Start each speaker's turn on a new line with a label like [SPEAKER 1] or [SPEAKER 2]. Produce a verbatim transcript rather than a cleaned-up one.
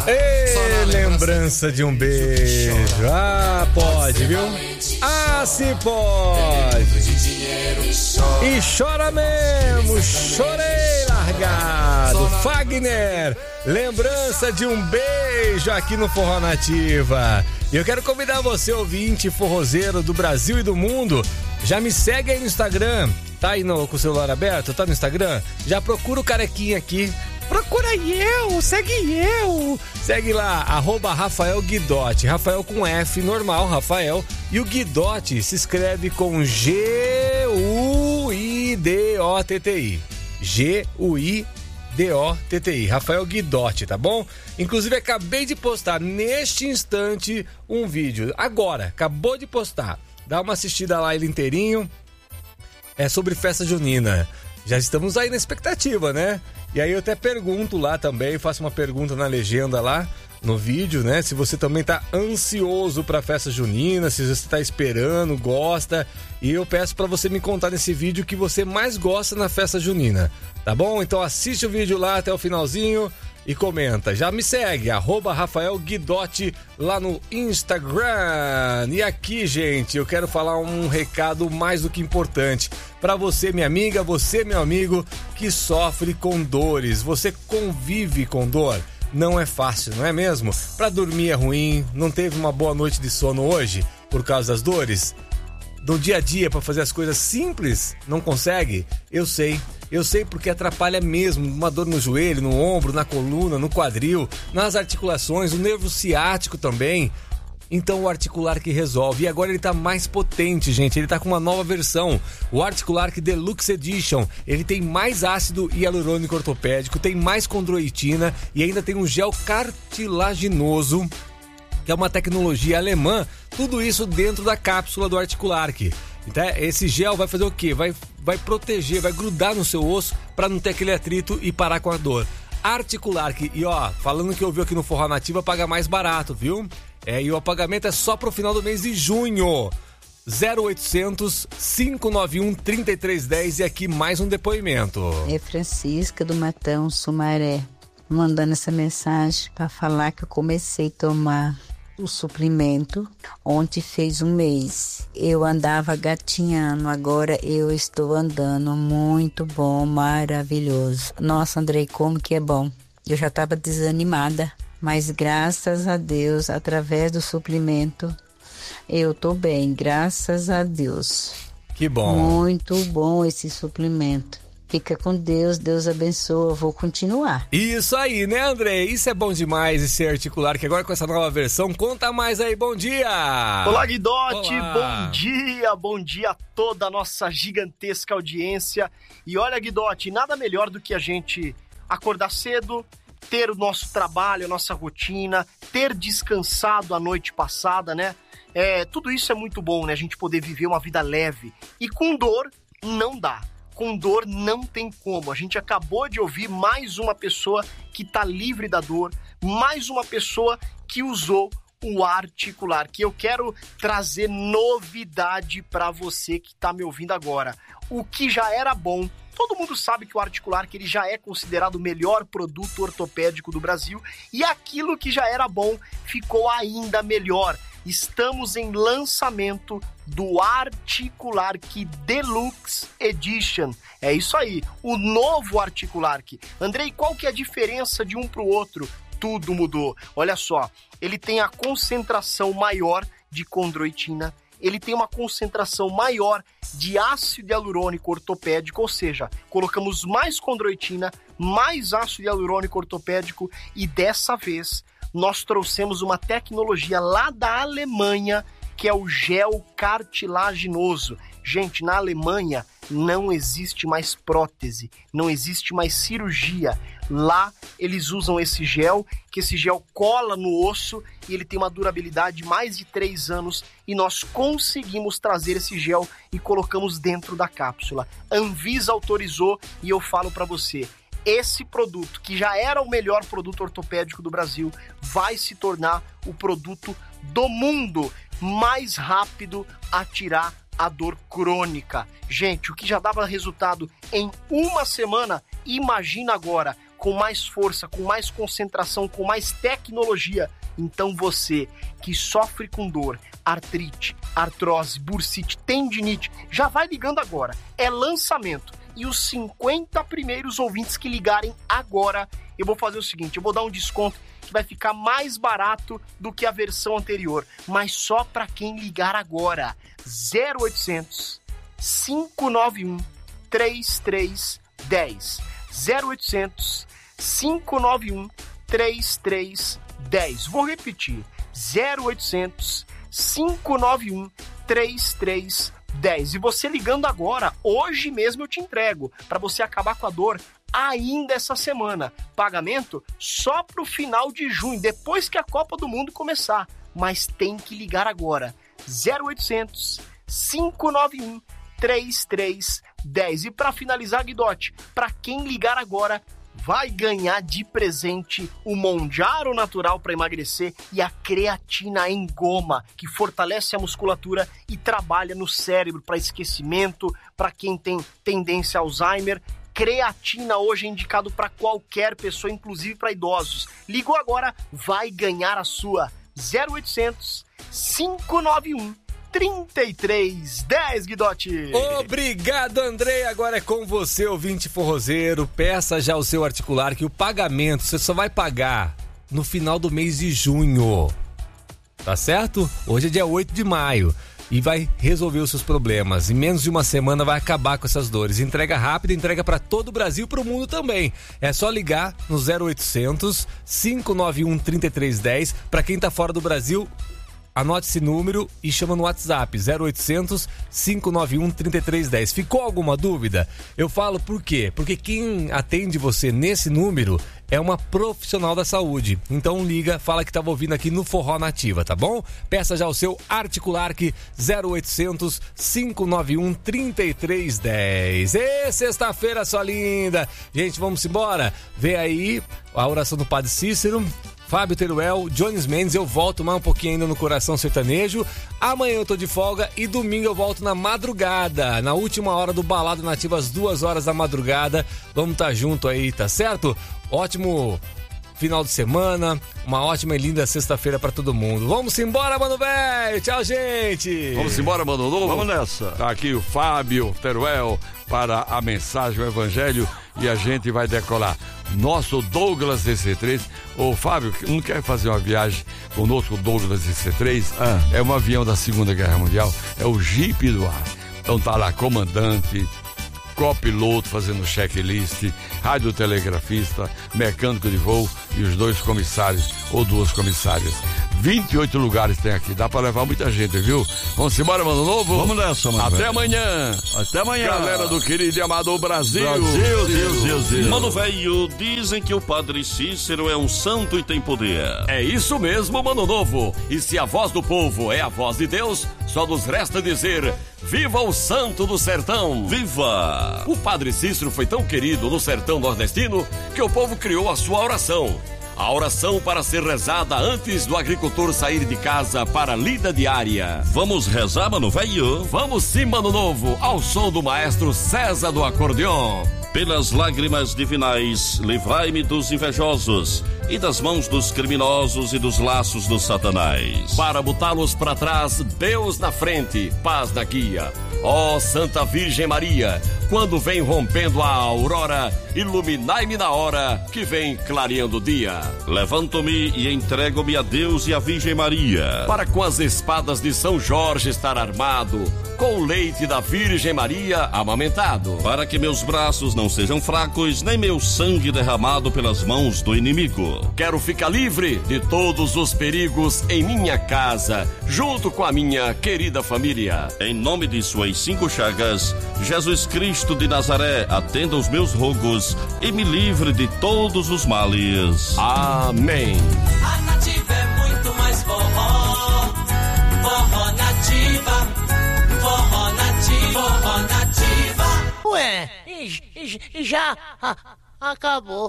[SPEAKER 1] Ei, lembrança de um beijo. Ah, pode, viu? Ah, se pode. E chora mesmo, chorei largado. Fagner, lembrança de um beijo aqui no Forró Nativa. E eu quero convidar você, ouvinte forrozeiro do Brasil e do mundo. Já me segue aí no Instagram. Tá aí no, com o celular aberto? Tá no Instagram? Já procura o carequinha aqui. Procura eu, segue eu. Segue lá, arroba Rafael Guidotti. Rafael com F, normal, Rafael. E o Guidotti se escreve com G U I D O T T I. G U I D O T T I. Rafael Guidotti, tá bom? Inclusive, acabei de postar neste instante um vídeo. Agora, acabou de postar. Dá uma assistida lá ele inteirinho. É sobre festa junina. Já estamos aí na expectativa, né? E aí eu até pergunto lá também, faço uma pergunta na legenda lá no vídeo, né? Se você também tá ansioso pra festa junina, se você tá esperando, gosta. E eu peço pra você me contar nesse vídeo o que você mais gosta na festa junina, tá bom? Então assiste o vídeo lá até o finalzinho e comenta. Já me segue, arroba Rafael Guidotti lá no Instagram. E aqui, gente, eu quero falar um recado mais do que importante para você, minha amiga, você, meu amigo, que sofre com dores. Você convive com dor? Não é fácil, não é mesmo? Para dormir é ruim, não teve uma boa noite de sono hoje por causa das dores? No dia a dia, para fazer as coisas simples, não consegue? Eu sei. Eu sei porque atrapalha mesmo, uma dor no joelho, no ombro, na coluna, no quadril, nas articulações, o nervo ciático também. Então o Articulark resolve. E agora ele tá mais potente, gente. Ele tá com uma nova versão. O Articulark Deluxe Edition. Ele tem mais ácido hialurônico ortopédico, tem mais condroitina e ainda tem um gel cartilaginoso, que é uma tecnologia alemã. Tudo isso dentro da cápsula do Articulark. Então, esse gel vai fazer o quê? Vai, vai proteger, vai grudar no seu osso para não ter aquele atrito e parar com a dor. Articulark. E ó, falando que ouviu aqui no Forró Nativa, paga mais barato, viu? É, e o pagamento é só pro final do mês de junho. zero oitocentos, cinco nove um, três três um zero. E aqui mais um depoimento.
[SPEAKER 2] É Francisca do Matão, Sumaré, mandando essa mensagem para falar que eu comecei a tomar o suplemento. Ontem fez um mês. Eu andava gatinhando, agora eu estou andando. Muito bom, maravilhoso. Nossa, Andrei, como que é bom. Eu já estava desanimada, mas graças a Deus, através do suplemento, eu tô bem, graças a Deus.
[SPEAKER 1] Que bom.
[SPEAKER 2] Muito bom esse suplemento. Fica com Deus, Deus abençoa, eu vou continuar.
[SPEAKER 1] Isso aí, né, André? Isso é bom demais, esse Articulark. Agora com essa nova versão, conta mais aí, bom dia!
[SPEAKER 3] Olá, Guidotti,
[SPEAKER 1] Olá.
[SPEAKER 3] Bom dia, bom dia a toda a nossa gigantesca audiência. E olha, Guidotti, nada melhor do que a gente acordar cedo, ter o nosso trabalho, a nossa rotina, ter descansado a noite passada, né? É, tudo isso é muito bom, né? A gente poder viver uma vida leve. E com dor, não dá. Com dor não tem como. A gente acabou de ouvir mais uma pessoa que está livre da dor, mais uma pessoa que usou o Articulark. Que eu quero trazer novidade para você que está me ouvindo agora. O que já era bom, todo mundo sabe que o Articulark ele já é considerado o melhor produto ortopédico do Brasil, e aquilo que já era bom ficou ainda melhor. Estamos em lançamento do Articulark Deluxe Edition. É isso aí, o novo Articulark. Andrei, qual que é a diferença de um para o outro? Tudo mudou. Olha só, ele tem a concentração maior de condroitina, ele tem uma concentração maior de ácido hialurônico ortopédico, ou seja, colocamos mais condroitina, mais ácido hialurônico ortopédico, e dessa vez nós trouxemos uma tecnologia lá da Alemanha, que é o gel cartilaginoso. Gente, na Alemanha não existe mais prótese, não existe mais cirurgia. Lá eles usam esse gel, que esse gel cola no osso e ele tem uma durabilidade de mais de três anos, e nós conseguimos trazer esse gel e colocamos dentro da cápsula. Anvisa autorizou, e eu falo para você, esse produto, que já era o melhor produto ortopédico do Brasil, vai se tornar o produto do mundo mais rápido a tirar a dor crônica. Gente, o que já dava resultado em uma semana, imagina agora, com mais força, com mais concentração, com mais tecnologia. Então você que sofre com dor, artrite, artrose, bursite, tendinite, já vai ligando agora. É lançamento. E os cinquenta primeiros ouvintes que ligarem agora, eu vou fazer o seguinte, eu vou dar um desconto que vai ficar mais barato do que a versão anterior, mas só para quem ligar agora. zero oitocentos, cinco nove um, três três um zero. zero oitocentos, cinco nove um, três três um zero. Vou repetir. zero oitocentos, cinco nove um, três três um zero. E você ligando agora, hoje mesmo eu te entrego, para você acabar com a dor ainda essa semana. Pagamento só pro final de junho, depois que a Copa do Mundo começar. Mas tem que ligar agora. zero oitocentos, cinco nove um, três três um zero. E para finalizar, Guidotti, para quem ligar agora, vai ganhar de presente o Monjaro Natural para emagrecer e a creatina em goma, que fortalece a musculatura e trabalha no cérebro para esquecimento, para quem tem tendência a Alzheimer. Creatina hoje é indicado para qualquer pessoa, inclusive para idosos. Ligou agora, vai ganhar a sua. zero oitocentos, cinco nove um, três três um zero, Guidotti.
[SPEAKER 1] Obrigado, Andrei. Agora é com você, ouvinte forrozeiro. Peça já o seu articular que o pagamento você só vai pagar no final do mês de junho. Tá certo? Hoje é dia oito de maio. E vai resolver os seus problemas. Em menos de uma semana vai acabar com essas dores. Entrega rápida, entrega para todo o Brasil e para o mundo também. É só ligar no zero oitocentos, cinco nove um, três três um zero. Para quem tá fora do Brasil, anote esse número e chama no WhatsApp zero oitocentos, cinco nove um, três três um zero. Ficou alguma dúvida? Eu falo por quê? Porque quem atende você nesse número é uma profissional da saúde. Então liga, fala que estava ouvindo aqui no Forró Nativa, tá bom? Peça já o seu Articular que zero oitocentos, cinco nove um, três três um zero. E sexta-feira, sua linda. Gente, vamos embora. Vê aí a oração do Padre Cícero, Fábio Teruel, Jones Mendes. Eu volto mais um pouquinho ainda no Coração Sertanejo. Amanhã eu tô de folga e domingo eu volto na madrugada, na última hora do Balada Nativa, às duas horas da madrugada. Vamos estar tá junto aí, tá certo? Ótimo final de semana, uma ótima e linda sexta-feira pra todo mundo. Vamos embora, mano velho. Tchau, gente.
[SPEAKER 4] Vamos embora, mano novo.
[SPEAKER 5] Vamos nessa.
[SPEAKER 4] Tá aqui o Fábio Teruel para a mensagem, o evangelho, e a gente vai decolar. Nosso Douglas D C três. Ô, Fábio, não quer fazer uma viagem conosco, o Douglas D C três?
[SPEAKER 5] Ah.
[SPEAKER 4] É um avião da Segunda Guerra Mundial, é o Jeep do ar. Então tá lá, comandante, copiloto fazendo checklist, radiotelegrafista, mecânico de voo e os dois comissários ou duas comissárias. vinte e oito lugares tem aqui, dá pra levar muita gente, viu? Vamos embora, mano novo?
[SPEAKER 5] Vamos nessa, mano.
[SPEAKER 4] Até
[SPEAKER 5] velho.
[SPEAKER 4] amanhã.
[SPEAKER 5] Até amanhã.
[SPEAKER 4] Galera do querido e amado Brasil.
[SPEAKER 5] Brasil, Deus, Deus, Deus.
[SPEAKER 6] Mano velho, dizem que o Padre Cícero é um santo e tem poder.
[SPEAKER 7] É isso mesmo, mano novo. E se a voz do povo é a voz de Deus, só nos resta dizer: viva o santo do sertão!
[SPEAKER 6] Viva!
[SPEAKER 7] O Padre Cícero foi tão querido no sertão nordestino que o povo criou a sua oração. A oração para ser rezada antes do agricultor sair de casa para a lida diária.
[SPEAKER 6] Vamos rezar, mano velho?
[SPEAKER 7] Vamos sim, mano novo, ao som do maestro César do acordeon.
[SPEAKER 6] Pelas lágrimas divinais, livrai-me dos invejosos e das mãos dos criminosos e dos laços do Satanás.
[SPEAKER 7] Para botá-los para trás, Deus na frente, paz na guia. Ó Santa Virgem Maria, quando vem rompendo a aurora, iluminai-me na hora que vem clareando o dia.
[SPEAKER 6] Levanto-me e entrego-me a Deus e a Virgem Maria,
[SPEAKER 7] para com as espadas de São Jorge estar armado, com o leite da Virgem Maria amamentado,
[SPEAKER 6] para que meus braços não sejam fracos, nem meu sangue derramado pelas mãos do inimigo.
[SPEAKER 7] Quero ficar livre de todos os perigos em minha casa, junto com a minha querida família.
[SPEAKER 6] Em nome de suas cinco chagas, Jesus Cristo de Nazaré, atenda os meus rogos e me livre de todos os males.
[SPEAKER 7] Amém.
[SPEAKER 8] A Nativa é muito mais forró, forró nativa, forró nativa, forró nativa.
[SPEAKER 9] Ué, e, e, e já a, acabou.